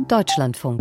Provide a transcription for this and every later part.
Deutschlandfunk.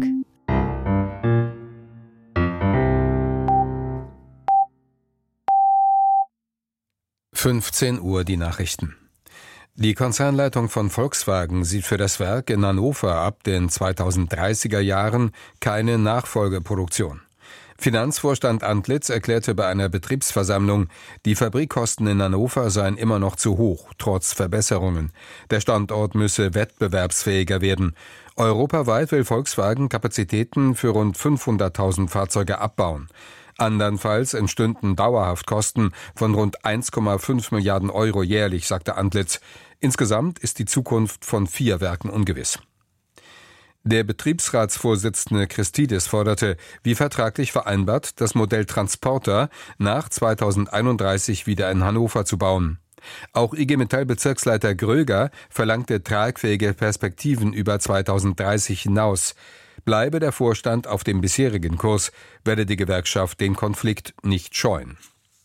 (15 Uhr) die Nachrichten. Die Konzernleitung von Volkswagen sieht für das Werk in Hannover ab den 2030er Jahren keine Nachfolgeproduktion. Finanzvorstand Antlitz erklärte bei einer Betriebsversammlung, die Fabrikkosten in Hannover seien immer noch zu hoch, trotz Verbesserungen. Der Standort müsse wettbewerbsfähiger werden. Europaweit will Volkswagen Kapazitäten für rund 500.000 Fahrzeuge abbauen. Andernfalls entstünden dauerhaft Kosten von rund 1,5 Milliarden Euro jährlich, sagte Antlitz. Insgesamt ist die Zukunft von 4 Werken ungewiss. Der Betriebsratsvorsitzende Christidis forderte, wie vertraglich vereinbart, das Modell Transporter nach 2031 wieder in Hannover zu bauen. Auch IG Metall-Bezirksleiter Gröger verlangte tragfähige Perspektiven über 2030 hinaus. Bleibe der Vorstand auf dem bisherigen Kurs, werde die Gewerkschaft den Konflikt nicht scheuen.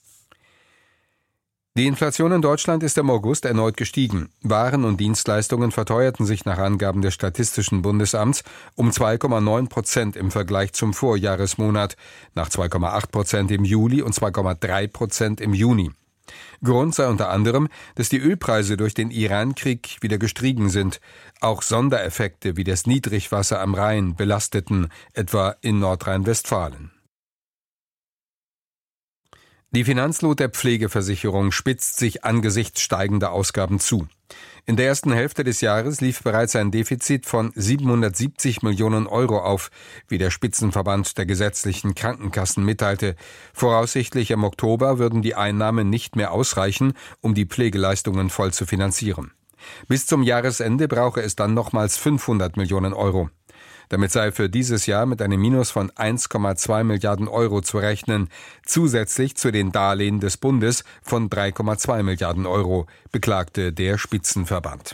Die Inflation in Deutschland ist im August erneut gestiegen. Waren und Dienstleistungen verteuerten sich nach Angaben des Statistischen Bundesamts um 2,9% im Vergleich zum Vorjahresmonat, nach 2,8% im Juli und 2,3% im Juni. Grund sei unter anderem, dass die Ölpreise durch den Iran-Krieg wieder gestiegen sind. Auch Sondereffekte wie das Niedrigwasser am Rhein belasteten, etwa in Nordrhein-Westfalen. Die Finanznot der Pflegeversicherung spitzt sich angesichts steigender Ausgaben zu. In der ersten Hälfte des Jahres lief bereits ein Defizit von 770 Millionen Euro auf, wie der Spitzenverband der gesetzlichen Krankenkassen mitteilte. Voraussichtlich im Oktober würden die Einnahmen nicht mehr ausreichen, um die Pflegeleistungen voll zu finanzieren. Bis zum Jahresende brauche es dann nochmals 500 Millionen Euro. Damit sei für dieses Jahr mit einem Minus von 1,2 Milliarden Euro zu rechnen, zusätzlich zu den Darlehen des Bundes von 3,2 Milliarden Euro, beklagte der Spitzenverband.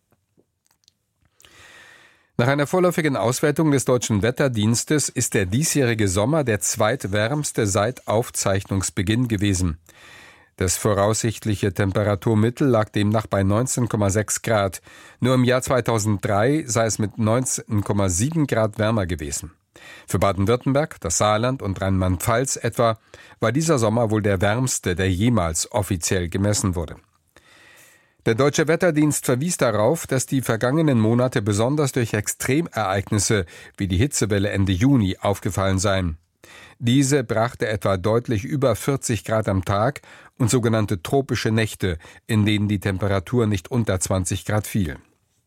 Nach einer vorläufigen Auswertung des Deutschen Wetterdienstes ist der diesjährige Sommer der zweitwärmste seit Aufzeichnungsbeginn gewesen. Das voraussichtliche Temperaturmittel lag demnach bei 19,6 Grad. Nur im Jahr 2003 sei es mit 19,7 Grad wärmer gewesen. Für Baden-Württemberg, das Saarland und Rheinland-Pfalz etwa war dieser Sommer wohl der wärmste, der jemals offiziell gemessen wurde. Der Deutsche Wetterdienst verwies darauf, dass die vergangenen Monate besonders durch Extremereignisse wie die Hitzewelle Ende Juni aufgefallen seien. Diese brachte etwa deutlich über 40 Grad am Tag und sogenannte tropische Nächte, in denen die Temperatur nicht unter 20 Grad fiel.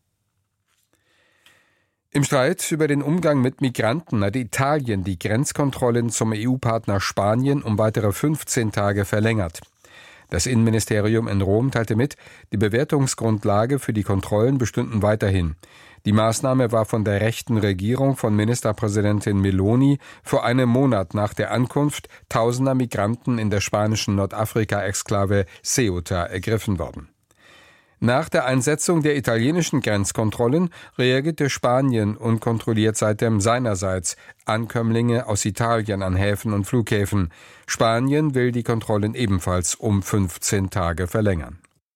Im Streit über den Umgang mit Migranten hat Italien die Grenzkontrollen zum EU-Partner Spanien um weitere 15 Tage verlängert. Das Innenministerium in Rom teilte mit, die Bewertungsgrundlage für die Kontrollen bestünden weiterhin. Die Maßnahme war von der rechten Regierung von Ministerpräsidentin Meloni vor einem Monat nach der Ankunft tausender Migranten in der spanischen Nordafrika-Exklave Ceuta ergriffen worden. Nach der Einsetzung der italienischen Grenzkontrollen reagierte Spanien und kontrolliert seitdem seinerseits Ankömmlinge aus Italien an Häfen und Flughäfen. Spanien will die Kontrollen ebenfalls um 15 Tage verlängern.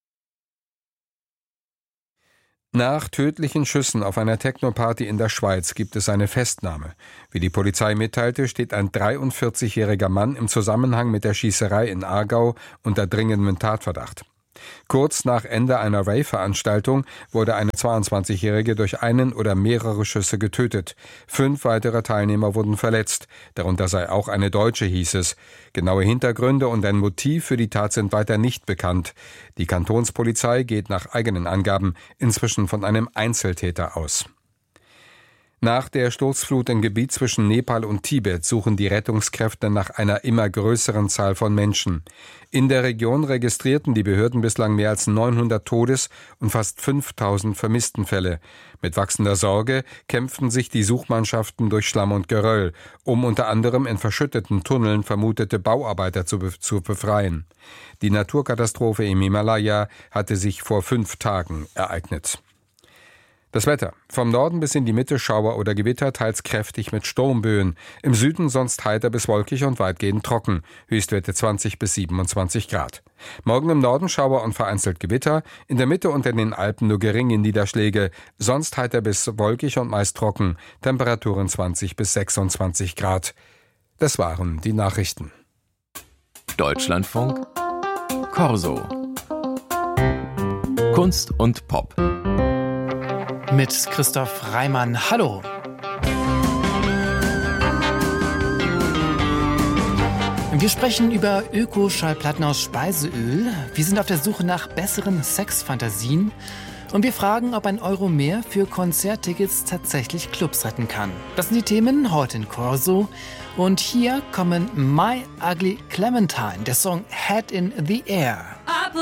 Nach tödlichen Schüssen auf einer Techno-Party in der Schweiz gibt es eine Festnahme. Wie die Polizei mitteilte, steht ein 43-jähriger Mann im Zusammenhang mit der Schießerei in Aargau unter dringendem Tatverdacht. Kurz nach Ende einer Rave-Veranstaltung wurde eine 22-Jährige durch einen oder mehrere Schüsse getötet. 5 weitere Teilnehmer wurden verletzt. Darunter sei auch eine Deutsche, hieß es. Genaue Hintergründe und ein Motiv für die Tat sind weiter nicht bekannt. Die Kantonspolizei geht nach eigenen Angaben inzwischen von einem Einzeltäter aus. Nach der Sturzflut im Gebiet zwischen Nepal und Tibet suchen die Rettungskräfte nach einer immer größeren Zahl von Menschen. In der Region registrierten die Behörden bislang mehr als 900 Todes- und fast 5000 Vermisstenfälle. Mit wachsender Sorge kämpften sich die Suchmannschaften durch Schlamm und Geröll, um unter anderem in verschütteten Tunneln vermutete Bauarbeiter zu befreien. Die Naturkatastrophe im Himalaya hatte sich vor 5 Tagen ereignet. Das Wetter. Vom Norden bis in die Mitte Schauer oder Gewitter, teils kräftig mit Sturmböen. Im Süden sonst heiter bis wolkig und weitgehend trocken. Höchstwerte 20 bis 27 Grad. Morgen im Norden Schauer und vereinzelt Gewitter. In der Mitte und in den Alpen nur geringe Niederschläge. Sonst heiter bis wolkig und meist trocken. Temperaturen 20 bis 26 Grad. Das waren die Nachrichten. Deutschlandfunk Corso. Kunst und Pop. Mit Christoph Reimann. Hallo. Wir sprechen über Öko-Schallplatten aus Speiseöl. Wir sind auf der Suche nach besseren Sexfantasien. Und wir fragen, ob ein Euro mehr für Konzerttickets tatsächlich Clubs retten kann. Das sind die Themen heute in Corso. Und hier kommen My Ugly Clementine, der Song Head in the Air.